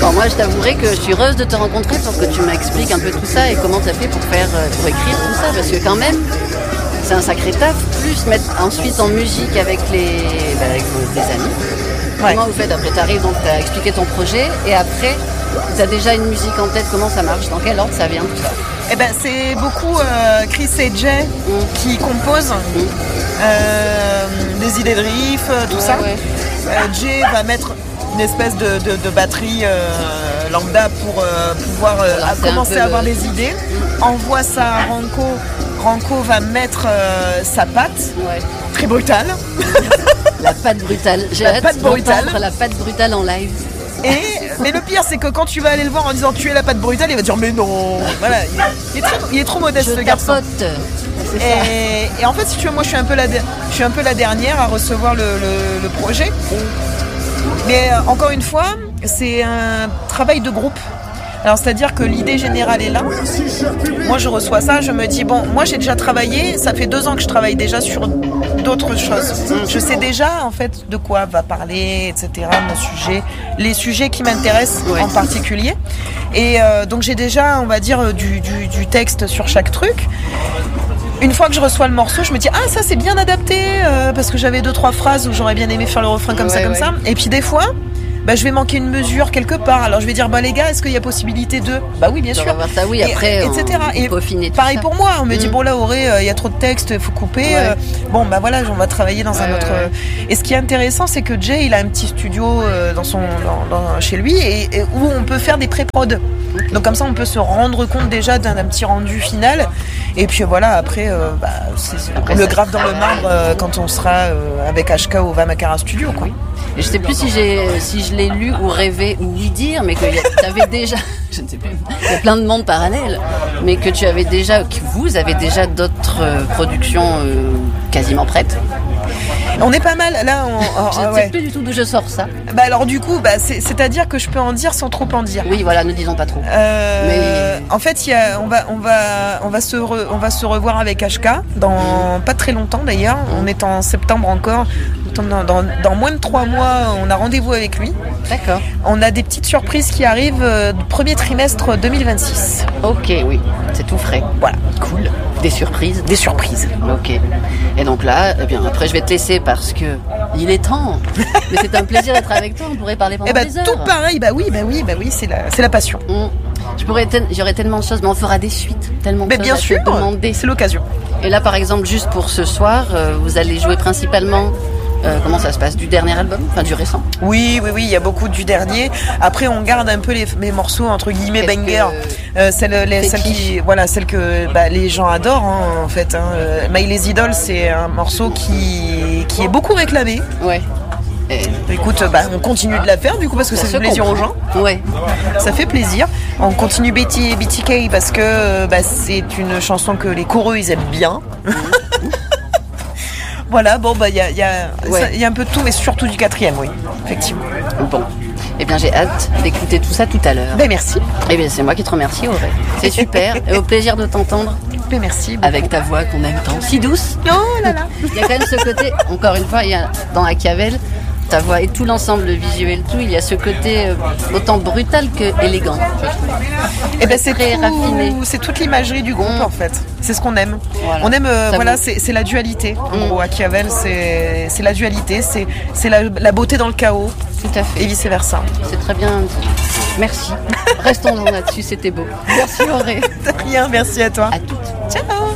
Alors moi, je t'avouerai que je suis heureuse de te rencontrer pour que tu m'expliques un peu tout ça et comment tu as fait pour écrire tout ça, parce que quand même, c'est un sacré taf, plus mettre ensuite en musique avec avec tes amis. Ouais. Comment vous faites après? Tu arrives, donc tu as expliqué ton projet, et après, tu as déjà une musique en tête, comment ça marche? Dans quel ordre ça vient tout ça? Eh ben, c'est beaucoup Chris et Jay qui composent des idées de riff, tout ça. Ouais. Jay va mettre une espèce de batterie lambda pour pouvoir commencer à avoir des idées. Envoie ça à Ranco. Ranco va mettre sa patte, très brutale. La patte brutale. J'ai hâte d'entendre la patte brutale en live. Mais le pire, c'est que quand tu vas aller le voir en disant tu es la patte brutale, il va dire mais non. Voilà, il est trop modeste, ce garçon. Et en fait, si tu veux, moi je suis un peu la dernière à recevoir le projet. Mais encore une fois, c'est un travail de groupe. Alors c'est-à-dire que l'idée générale est là. Moi je reçois ça, je me dis bon, moi j'ai déjà travaillé, ça fait 2 ans que je travaille déjà sur d'autres choses. Je sais déjà en fait de quoi va parler, etc. Mon sujet, les sujets qui m'intéressent en particulier. Et donc j'ai déjà, on va dire, du texte sur chaque truc. Une fois que je reçois le morceau, je me dis ah ça c'est bien adapté parce que j'avais 2-3 phrases où j'aurais bien aimé faire le refrain comme ça. Et puis des fois, je vais manquer une mesure quelque part. Alors je vais dire les gars, est-ce qu'il y a possibilité de oui bien sûr. Ça, oui, après etc. Et pareil pour moi, on me dit bon là Auré, il y a trop de texte, il faut couper. Bon voilà, on va travailler dans un autre. Et ce qui est intéressant, c'est que Jay il a un petit studio chez lui et où on peut faire des pré-prod. Donc comme ça on peut se rendre compte déjà d'un petit rendu final. Et puis voilà, après, on le grave dans le marbre quand on sera avec HK au Vamakara Studio, quoi. Et je sais plus si je l'ai lu ou rêvé ou oui dire, mais que tu avais déjà, je ne sais plus, il y a plein de mondes parallèles, mais que vous avez déjà d'autres productions quasiment prêtes. On est pas mal là. Je ne sais plus du tout d'où je sors ça. Alors du coup, c'est-à-dire que je peux en dire sans trop en dire. Oui, voilà, ne disons pas trop. En fait, on va se revoir avec HK dans pas très longtemps d'ailleurs. On est en septembre encore. Dans moins de 3 mois, on a rendez-vous avec lui. D'accord. On a des petites surprises qui arrivent premier trimestre 2026. Ok, oui, c'est tout frais. Voilà, cool. Des surprises. Ok. Et donc là, après je vais te laisser parce que il est temps. Mais c'est un plaisir d'être avec toi. On pourrait parler pendant des heures. Tout pareil. Oui, c'est la passion. J'aurais tellement de choses, mais on fera des suites. Tellement de choses bien sûr, c'est l'occasion. Et là, par exemple, juste pour ce soir, vous allez jouer principalement. Comment ça se passe? Du dernier album? Enfin, du récent? Oui, il y a beaucoup du dernier. Après, on garde un peu les morceaux, entre guillemets, banger. Celles que les gens adorent, en fait. My Les Idoles, c'est un morceau qui est beaucoup réclamé. Ouais. Écoute, on continue de la faire du coup parce que ça fait plaisir aux gens. Ouais. Ça fait plaisir. On continue BTK parce que c'est une chanson que les choreux ils aiment bien. Voilà, il y a un peu de tout, mais surtout du 4e, oui, effectivement. Bon, j'ai hâte d'écouter tout ça tout à l'heure. Merci. C'est moi qui te remercie, Auré. C'est super, et au plaisir de t'entendre. Merci beaucoup. Avec ta voix qu'on aime tant, si douce. Oh là là. Il y a quand même ce côté, encore une fois, dans Machiavel, ta voix et tout l'ensemble visuel, il y a ce côté autant brutal que élégant. C'est très raffiné. C'est toute l'imagerie du groupe en fait. C'est ce qu'on aime. Voilà. On aime, c'est la dualité. En gros, Machiavel, c'est la dualité, c'est la beauté dans le chaos. Tout à fait. Et vice versa. C'est très bien dit. Merci. Restons là-dessus, c'était beau. Merci Auré. De rien, merci à toi. À toutes. Ciao.